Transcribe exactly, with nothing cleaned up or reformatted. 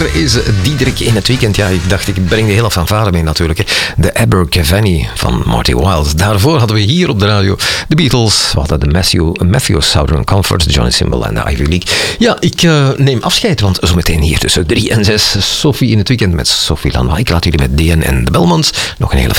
Morgen is Diederik in het weekend. Ja, ik dacht, ik breng de hele fanfare mee natuurlijk. Hè. De Abergavenny van Marty Wilde. Daarvoor hadden we hier op de radio de Beatles. We hadden de Matthew, Matthew Southern Comfort, Johnny Symbol en de Ivy League. Ja, ik uh, neem afscheid, want zometeen hier tussen drie en zes Sophie in het weekend met Sophie Lanois. Ik laat jullie met D N en de Belmonts nog een hele